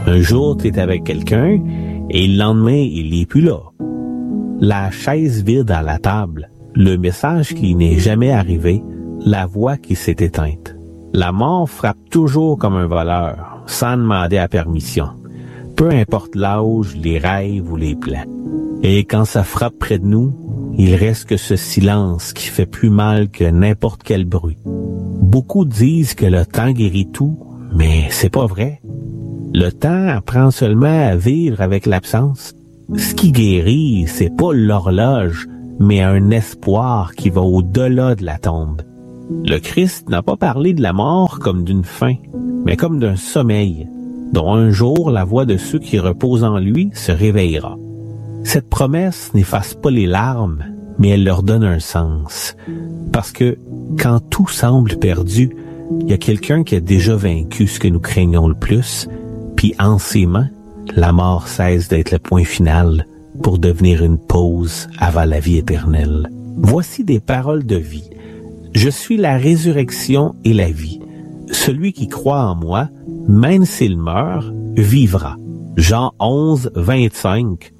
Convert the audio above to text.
Un jour, tu es avec quelqu'un et le lendemain, il n'est plus là. La chaise vide à la table, le message qui n'est jamais arrivé, la voix qui s'est éteinte. La mort frappe toujours comme un voleur, sans demander la permission. Peu importe l'âge, les rêves ou les plans. Et quand ça frappe près de nous, il reste que ce silence qui fait plus mal que n'importe quel bruit. Beaucoup disent que le temps guérit tout, mais c'est pas vrai. Le temps apprend seulement à vivre avec l'absence. Ce qui guérit, c'est pas l'horloge, mais un espoir qui va au-delà de la tombe. Le Christ n'a pas parlé de la mort comme d'une fin, mais comme d'un sommeil, dont un jour la voix de ceux qui reposent en lui se réveillera. Cette promesse n'efface pas les larmes, mais elle leur donne un sens. Parce que quand tout semble perdu, il y a quelqu'un qui a déjà vaincu ce que nous craignons le plus, puis en ses mains, la mort cesse d'être le point final pour devenir une pause avant la vie éternelle. Voici des paroles de vie. Je suis la résurrection et la vie. Celui qui croit en moi, même s'il meurt, vivra. Jean 11, 25.